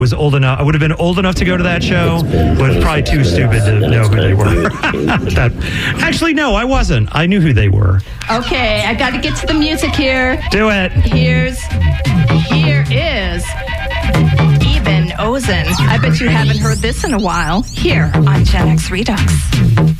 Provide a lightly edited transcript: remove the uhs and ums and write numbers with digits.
was old enough. I would have been old enough to go to that show, but probably too stupid to know who they were. Actually, no, I wasn't. I knew who they were. Okay, I got to get to the music here. Do it. Here is Even Ozen. I bet you haven't heard this in a while. Here on Gen X Redux.